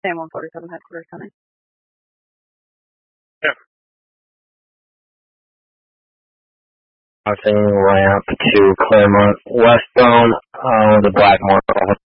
Same 147 headquarters coming. Crossing ramp to Claremont westbound, the Blackmore